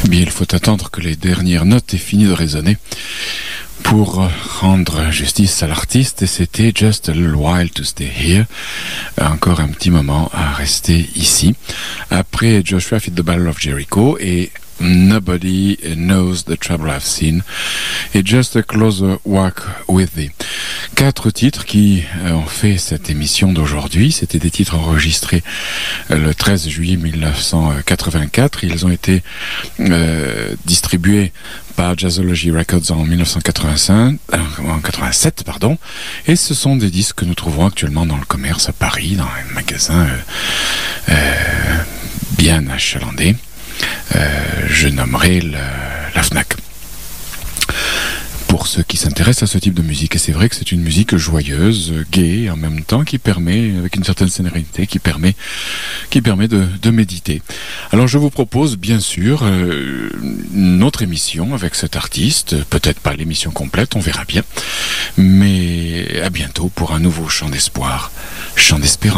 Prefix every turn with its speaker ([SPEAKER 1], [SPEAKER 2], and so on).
[SPEAKER 1] Bien, il faut attendre que les dernières notes aient fini de résonner pour rendre justice à l'artiste, et c'était Just a Little While to Stay Here, encore un petit moment à rester ici. Après Joshua Fit the Battle of Jericho et Nobody Knows the Trouble I've Seen et Just a Closer Walk with Thee. 4 titres qui ont fait cette émission d'aujourd'hui. C'était des titres enregistrés le 13 juillet 1984. Ils ont été distribués par Jazzology Records en 1987, et ce sont des disques que nous trouvons actuellement dans le commerce à Paris, dans un magasin bien achalandé. Je nommerai la Fnac. Pour ceux qui s'intéressent à ce type de musique, et c'est vrai que c'est une musique joyeuse, gaie en même temps, qui permet, avec une certaine sérénité, qui permet de méditer. Alors je vous propose bien sûr une autre émission avec cet artiste, peut-être pas l'émission complète, on verra bien, mais à bientôt pour un nouveau chant d'espoir, chant d'espérance.